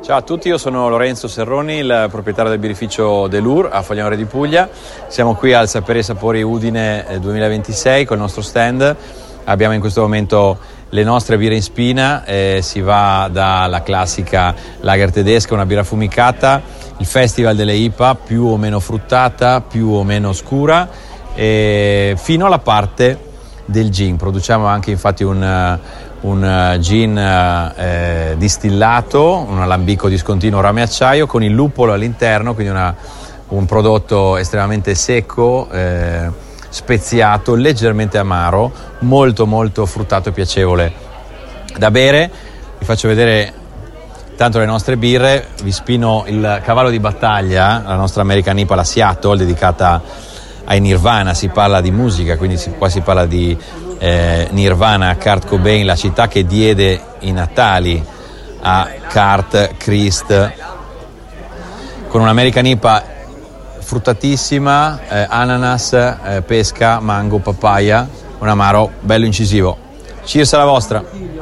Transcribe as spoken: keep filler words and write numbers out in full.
Ciao a tutti, io sono Lorenzo Serroni, il proprietario del birrificio Delur a Foglianore di Puglia. Siamo qui al Saperi e Sapori Udine duemilaventisei col nostro stand. Abbiamo in questo momento le nostre birre in spina, eh, si va dalla classica lager tedesca, una birra affumicata, il festival delle I P A più o meno fruttata, più o meno scura, eh, fino alla parte del gin. Produciamo anche infatti un, un gin eh, distillato, un alambico discontinuo rame acciaio con il luppolo all'interno, quindi una, un prodotto estremamente secco, eh, speziato, leggermente amaro, molto molto fruttato e piacevole da bere. Vi faccio vedere tanto le nostre birre, vi spino il cavallo di battaglia, la nostra American I P A, la Seattle, dedicata ai Nirvana. Si parla di musica, quindi si, qua si parla di eh, Nirvana, Kurt Cobain, la città che diede i natali a Kurt Christ, con un'American I P A fruttatissima, eh, ananas, eh, pesca, mango, papaya, un amaro bello incisivo. Cheers alla vostra!